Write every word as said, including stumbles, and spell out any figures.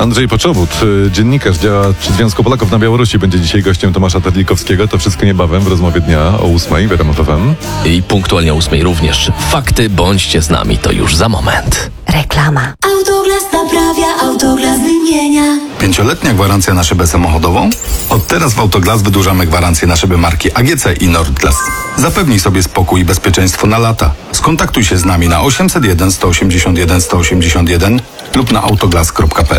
Andrzej Poczobut, y, dziennikarz, działa przy Związku Polaków na Białorusi, będzie dzisiaj gościem Tomasza Terlikowskiego. To wszystko niebawem w rozmowie dnia o ósmej w R M F F M. I punktualnie o ósmej również. Fakty, bądźcie z nami, to już za moment. Reklama. Autoglas naprawia, Autoglas wymienia. Pięcioletnia gwarancja na szybę samochodową? Od teraz w Autoglas wydłużamy gwarancję na szyby marki A G C i Nordglas. Zapewnij sobie spokój i bezpieczeństwo na lata. Skontaktuj się z nami na osiemset jeden sto osiemdziesiąt jeden sto osiemdziesiąt jeden lub na autoglas kropka p l.